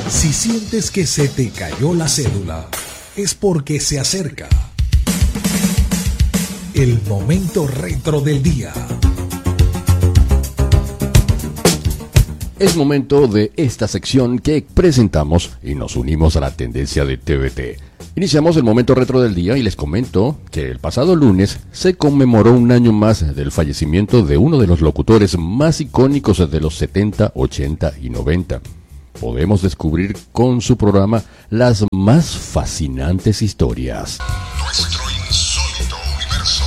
Si sientes que se te cayó la cédula, es porque se acerca el momento retro del día. Es momento de esta sección que presentamos y nos unimos a la tendencia de TVT. Iniciamos el momento retro del día y les comento que el pasado lunes se conmemoró un año más del fallecimiento de uno de los locutores más icónicos de los 70, 80 y 90. Podemos descubrir con su programa las más fascinantes historias. Nuestro insólito universo.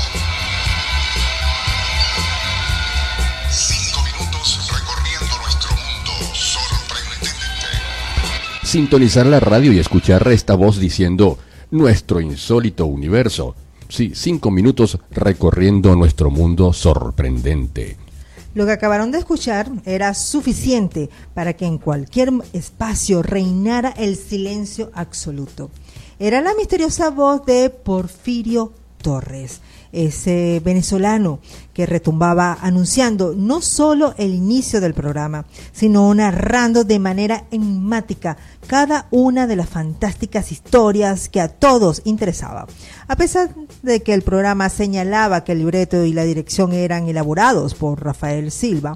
5 minutos recorriendo nuestro mundo sorprendente. Sintonizar la radio y escuchar esta voz diciendo nuestro insólito universo. Sí, 5 minutos recorriendo nuestro mundo sorprendente. Lo que acabaron de escuchar era suficiente para que en cualquier espacio reinara el silencio absoluto. Era la misteriosa voz de Porfirio Torres, ese venezolano que retumbaba anunciando no solo el inicio del programa, sino narrando de manera enigmática cada una de las fantásticas historias que a todos interesaba. A pesar de que el programa señalaba que el libreto y la dirección eran elaborados por Rafael Silva,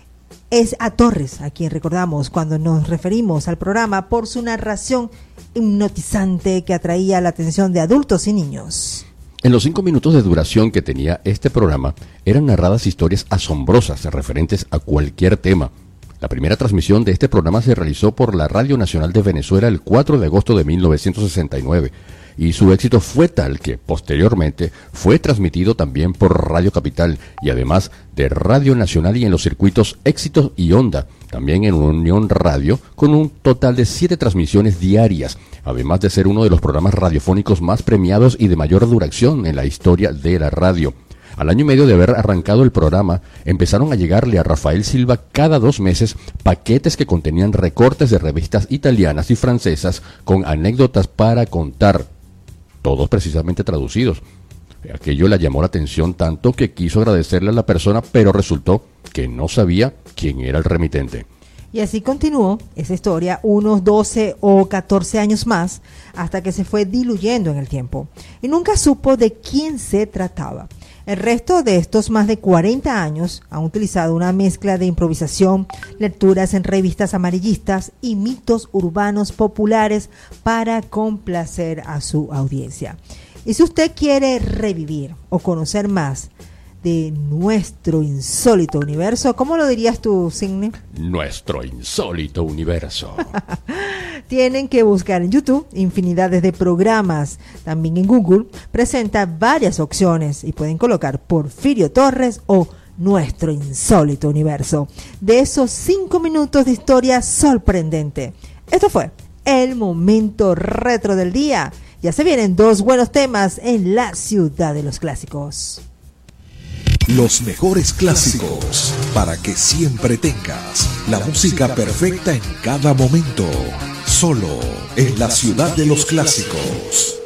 es a Torres a quien recordamos cuando nos referimos al programa por su narración hipnotizante que atraía la atención de adultos y niños. En los 5 minutos de duración que tenía este programa, eran narradas historias asombrosas referentes a cualquier tema. La primera transmisión de este programa se realizó por la Radio Nacional de Venezuela el 4 de agosto de 1969, y su éxito fue tal que, posteriormente, fue transmitido también por Radio Capital, y además de Radio Nacional y en los circuitos Éxitos y Onda, también en Unión Radio, con un total de 7 transmisiones diarias, además de ser uno de los programas radiofónicos más premiados y de mayor duración en la historia de la radio. Al año y medio de haber arrancado el programa, empezaron a llegarle a Rafael Silva cada 2 meses paquetes que contenían recortes de revistas italianas y francesas con anécdotas para contar, todos precisamente traducidos. Aquello le llamó la atención tanto que quiso agradecerle a la persona, pero resultó que no sabía quién era el remitente. Y así continuó esa historia unos 12 o 14 años más, hasta que se fue diluyendo en el tiempo, y nunca supo de quién se trataba. El resto de estos más de 40 años han utilizado una mezcla de improvisación, lecturas en revistas amarillistas y mitos urbanos populares para complacer a su audiencia. Y si usted quiere revivir o conocer más de nuestro insólito universo, ¿cómo lo dirías tú, Signe? Nuestro insólito universo. Tienen que buscar en YouTube infinidades de programas. También en Google presenta varias opciones y pueden colocar Porfirio Torres o Nuestro insólito universo. De esos 5 minutos de historia sorprendente. Esto fue el momento retro del día. Ya se vienen 2 buenos temas en la ciudad de los clásicos. Los mejores clásicos para que siempre tengas la música perfecta en cada momento. Solo en la ciudad de los clásicos.